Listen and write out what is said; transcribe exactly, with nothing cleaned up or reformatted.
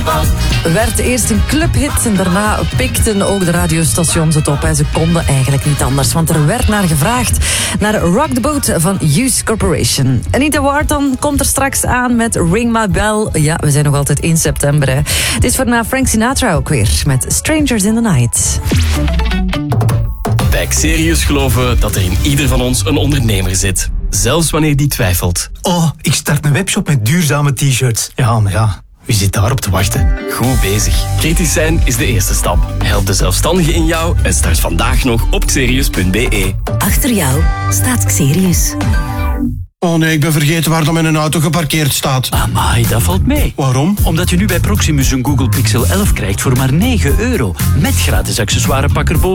Rockbot werd eerst een clubhit en daarna pikten ook de radiostations het op. En ze konden eigenlijk niet anders, want er werd naar gevraagd naar Rock the Boat van Hughes Corporation. Anita Wharton komt er straks aan met Ring My Bell. Ja, we zijn nog altijd in september. Hè. Het is voor na Frank Sinatra ook weer met Strangers in the Night. Bij Xerius geloven we dat er in ieder van ons een ondernemer zit. Zelfs wanneer die twijfelt. Oh, ik start een webshop met duurzame t-shirts. Ja, maar ja, wie zit daarop te wachten? Goed bezig. Kritisch zijn is de eerste stap. Help de zelfstandige in jou en start vandaag nog op xerius punt b e. Achter jou staat Xerius. Oh nee, ik ben vergeten waar dan mijn auto geparkeerd staat. Amai, dat valt mee. Waarom? Omdat je nu bij Proximus een Google Pixel elf krijgt voor maar negen euro. Met gratis accessoirepakkerbonus.